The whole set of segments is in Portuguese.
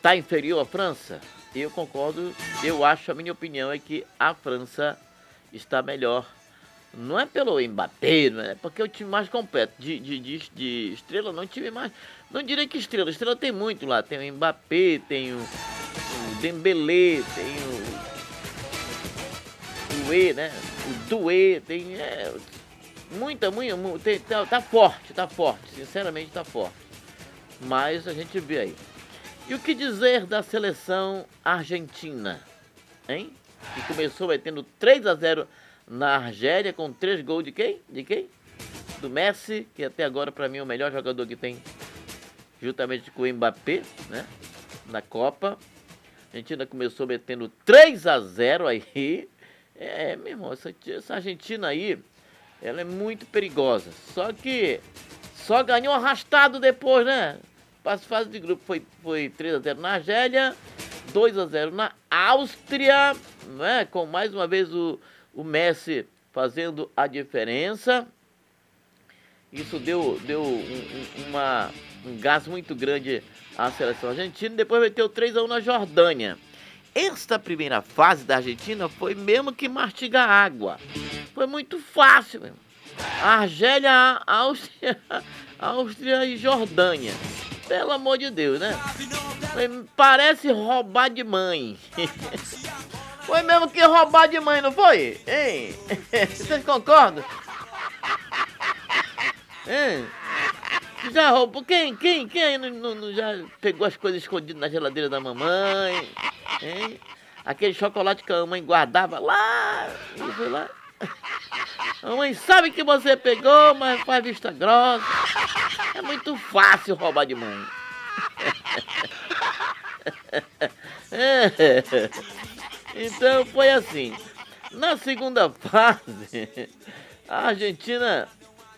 está inferior à França? Eu concordo, eu acho, a minha opinião é que a França está melhor. Não é pelo Mbappé, não é porque é o time mais completo. De estrela, não, time mais. Não direi que estrela. Estrela tem muito lá. Tem o Mbappé, tem o Dembélé, tem o E, né? O Doué, tem. Tá forte, tá forte. Sinceramente, tá forte. Mas a gente vê aí. E o que dizer da seleção argentina, hein? Que começou metendo 3-0 na Argélia com 3 gols de quem? De quem? Do Messi, que até agora para mim é o melhor jogador que tem, juntamente com o Mbappé, né? Na Copa. A Argentina começou metendo 3-0 aí. Meu irmão, essa Argentina aí, ela é muito perigosa. Só que só ganhou arrastado depois, né? A fase de grupo foi 3-0 na Argélia, 2-0 na Áustria, né? Com mais uma vez o Messi fazendo a diferença. Isso deu um gás muito grande à seleção argentina. Depois meteu 3-1 na Jordânia. Esta primeira fase da Argentina foi mesmo que mastigar água. Foi muito fácil mesmo. Argélia, Áustria e Jordânia. Pelo amor de Deus, né? Parece roubar de mãe. Foi mesmo que roubar de mãe, não foi? Hein? Vocês concordam? Hein? Já roubou? Quem aí não já pegou as coisas escondidas na geladeira da mamãe? Hein? Aquele chocolate que a mãe guardava lá. Isso lá. A mãe sabe que você pegou, mas faz vista grossa. É muito fácil roubar de mãe. Então foi assim. Na segunda fase, a Argentina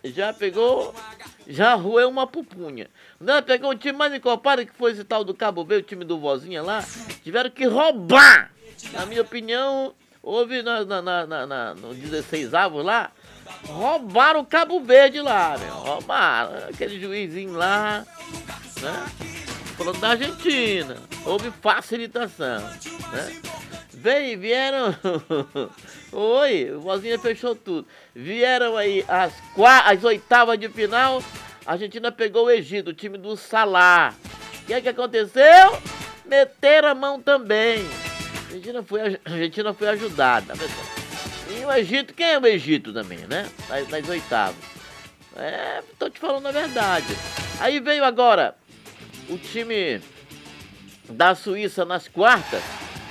já roeu uma pupunha. Ela pegou um time mais encorpado, que foi esse tal do Cabo Verde, o time do Vozinha lá. Tiveram que roubar. Na minha opinião, houve no 16avos lá, roubaram o Cabo Verde lá, meu. Roubaram aquele juizinho lá, né? Falando da Argentina, houve facilitação, né? Vieram. Oi, o Vozinha fechou tudo. Vieram aí as oitavas de final. A Argentina pegou o Egito, o time do Salah. O que é que aconteceu? Meteram a mão também. A Argentina foi ajudada. E o Egito, quem é o Egito também, né? Nas oitavas. Tô te falando a verdade. Aí veio agora o time da Suíça nas quartas.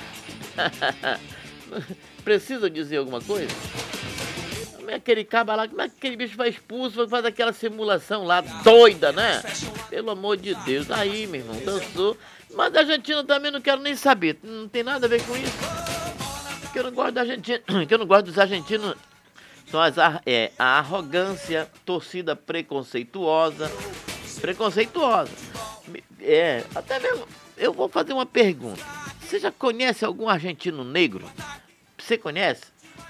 Precisa dizer alguma coisa? Como é aquele caba lá, como é que aquele bicho vai expulso, faz aquela simulação lá, doida, né? Pelo amor de Deus, aí, meu irmão, dançou. Mas a Argentina também não quero nem saber, não tem nada a ver com isso. O que eu não gosto da Argentina, o que eu não gosto dos argentinos são a arrogância, torcida preconceituosa. Até mesmo, eu vou fazer uma pergunta. Você já conhece algum argentino negro? Você conhece?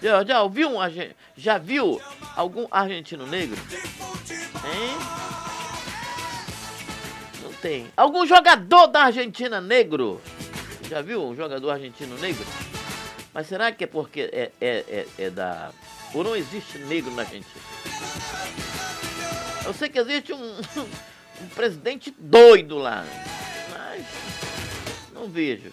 Já viu algum argentino negro? Hein? Não tem. Algum jogador da Argentina negro? Já viu um jogador argentino negro? Mas será que é porque é da... Ou não existe negro na Argentina? Eu sei que existe um presidente doido lá, mas não vejo.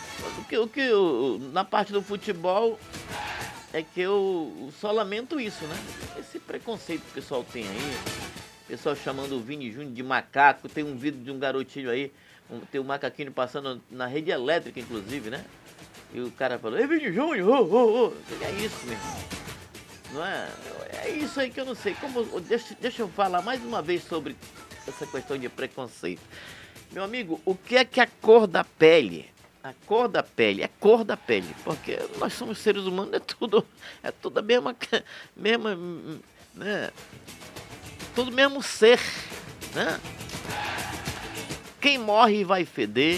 Na parte do futebol é que eu só lamento isso, né? Esse preconceito que o pessoal tem aí. O pessoal chamando o Vini Júnior de macaco. Tem um vídeo de um garotinho aí, tem um macaquinho passando na rede elétrica, inclusive, né? E o cara falou, ei, Vini Júnior, é isso, meu irmão. Não é? É isso aí que eu não sei. Deixa eu falar mais uma vez sobre essa questão de preconceito. Meu amigo, o que é a cor da pele? A cor da pele, é cor da pele, porque nós somos seres humanos, é tudo a mesma, né? Tudo mesmo ser, né? Quem morre vai feder.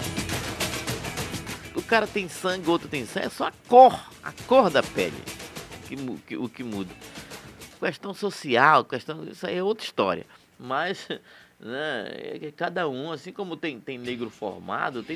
O cara tem sangue, o outro tem sangue, é só a cor da pele o que muda. Questão social, isso aí é outra história. Mas, né, cada um, assim como tem negro formado, tem